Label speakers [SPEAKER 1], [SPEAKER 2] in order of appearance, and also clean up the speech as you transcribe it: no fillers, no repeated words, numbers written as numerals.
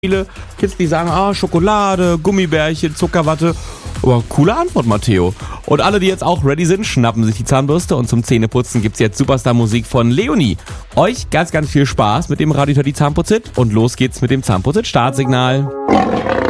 [SPEAKER 1] Viele Kids, die sagen, Schokolade, Gummibärchen, Zuckerwatte. Aber coole Antwort, Matteo. Und alle, die jetzt auch ready sind, schnappen sich die Zahnbürste und zum Zähneputzen gibt's jetzt Superstar-Musik von Leonie. Euch ganz, ganz viel Spaß mit dem Radio Teddy Zahnputz-Hit und los geht's mit dem Zahnputz-Hit-Startsignal.